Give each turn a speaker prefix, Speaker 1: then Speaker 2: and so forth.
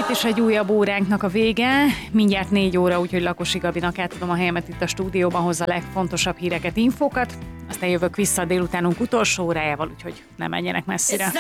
Speaker 1: itt is egy újabb óránknak a vége. Mindjárt 4 óra, úgyhogy Lakosi Gabinak átadom a helyemet itt a stúdióban, hozza a legfontosabb híreket, infókat. Aztán jövök vissza délutánunk utolsó órájával, úgyhogy ne menjenek messzire.